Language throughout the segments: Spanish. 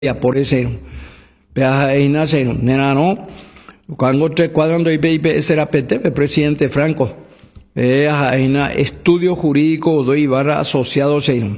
ya por ese peaja e nacero nena no cuando tres cuadrando IP ese era PT presidente Franco estudio jurídico do Ibarra asociado seino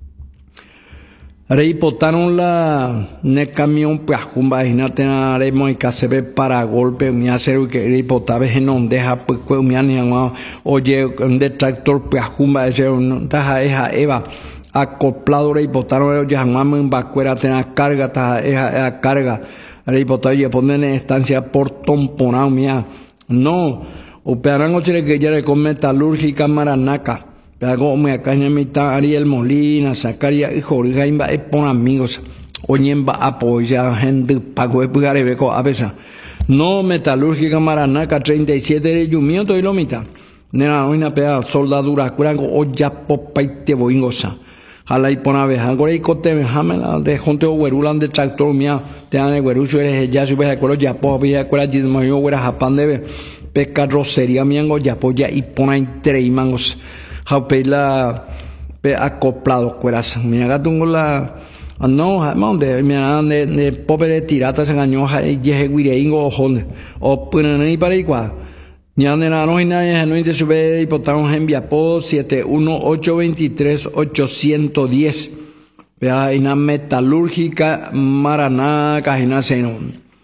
reipotaron la ne camión peajumba imagínate haremos y casebe para golpe mi acero que reipotaba en donde deja pues mi aniamo oye un detractor peajumba ese taja eva acoplado reipotaron ellos llamamos en vacuera tener carga esa carga reipotaron y ponen en estancia por tomponao mía no operan ochre que ya le con metalúrgica maranaca pero me acaña mitad Ariel Molina sacaría y Jorge imba pon amigos oñemba apoya gente pago de pugarebeco a veces no metalúrgica maranaca 37 de yumio y lo mitad nena una peda soldadura curango o ya popaite boingosa Jala y pon a ver, ahora y cote me jamela de jonte o güerulan de tractor mía, te dan el güerucho eres ya sube a cuero ya po vía cuera jismo yo güera japan de pesca rosería miango ya po ya y pona entre y mangos. Jaupela pe acoplado cueras. Me haga tungo la no, monde me hagan de pobre de tirata se engañó y jeje guireingo ojonde. O punen y para igual. Ñanena no hay nadie no te sube y potamos en Viapó 71823-810. Vea una metalúrgica Maraná Cajina Seno.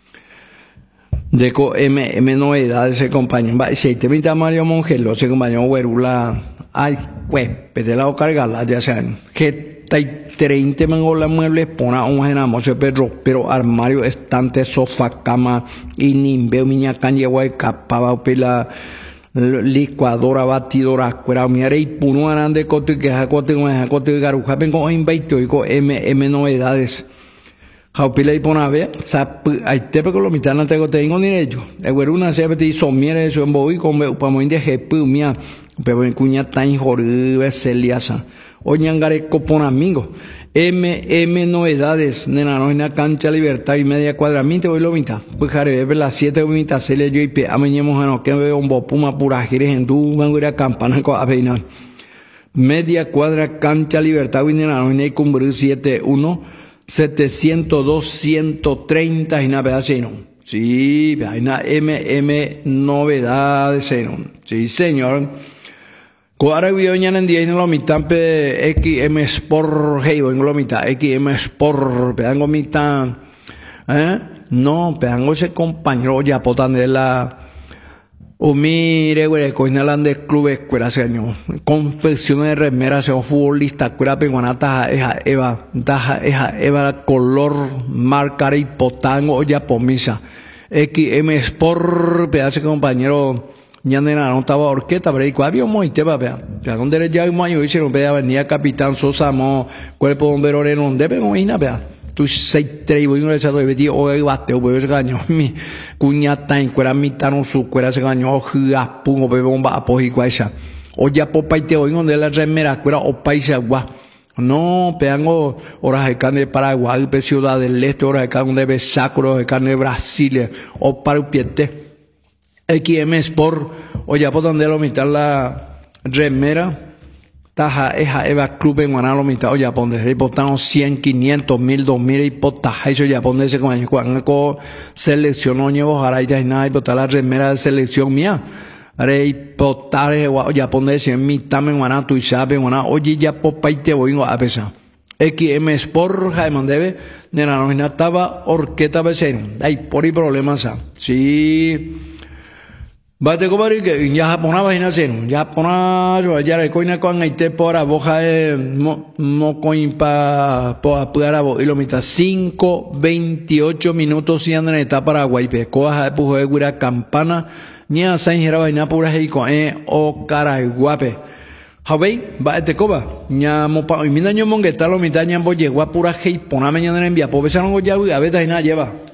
Deco M novedades se compañero. Va si te invita Mario Mongelo se compañero Güerula. Ay, pues, pedela o cargarla ya sean. Que 30 mangolas muebles pona un genamos pero armario estante sofá cama y nimbe miña caña guay capaba pela licuadora batidora cuera miare y puno anande cote que jacote garuja vengo en 20 y co m novedades jaupila y pona ver sap hay tepe con lo mitad te tengo ni ello el güeruna se peti somiere eso en boy con pa mo inde jepu mia pero en cuña tan jorge celiasa Oñangare copón amigo. M novedades, nena, no una cancha libertad y media cuadra, minte voy lo mitad. Pues jare, ve las 7 mitad se le yo y pe, amañemos a no que veo un bopuma pura gires en du, van a ir a campana con aveinar. Media cuadra cancha libertad y nena, no hay cumbre 71702-130 y nada pedazo no. Sí, hay una M novedades, no. Sí, señor. Ahora vio mañana en día en lo mitad XM Sport Heibo en lo mitad XM Sport pedango mitad no pedango ese compañero ya potan de la mire güey coinalan de clubes cuera se año confecciones de remeras se futbolista cuera penguanata eva color marca y potango ya pomisa XM Sport pedazo compañero Ñandena no estaba orquesta, pero igual había un moite, papá. Ya donde eres ya un año, dice, no vea, venía Capitán Sosa, cuerpo bombero no debe, no hay nada, tú 6-3, voy a ir a ver, o el bateo, voy a ver, gaño, mi cuñata, en cuera mitad, no su cuera se gañó, ojía, pungo, bebe, bomba, apoyo, esa. O ya popaite, hoy, donde la remera, cuera, o país, agua. No, peango, horas de carne de Paraguay, Ciudad del Este, horas de carne de Besacro, de carne de Brasil, o para un piete. XM Sport, o ya por donde lo mitad la remera, taja, eva club en Guaná lo mitad, o ya por donde reportaron 100, 500, 1000, 2000 y por taja, eso ya por donde se cuando seleccionó llevo jara y ya nada, y por la remera de selección mía, rey potar, o ya por donde se mitad en Guaná, tu y sabe en Guaná, oye ya por paite voy a pesar. XM Sport, Jaimón debe, de la nómina estaba orqueta becero, hay por y problemas, sí. Bate compadre que ya japonés va a nacer, ya japonés ya le coina con aite por a boja no coin pa poder a y lo mitad 5:28 minutos y andan en etapa Paraguay pe coja de pujo de gura campana ni a sain jera vaina pura y con o Caraguape Javei va este coba ña mo pa mi daño mongueta lo mitad ña bo llegó a pura hei pona mañana en envía po besaron ya a veces nada lleva